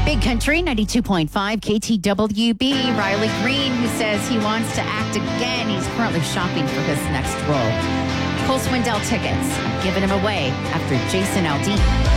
Big Country 92.5 KTWB. Riley Green, who says he wants to act again. He's currently shopping for his next role. Cole Swindell tickets. I'm giving him away after Jason Aldean.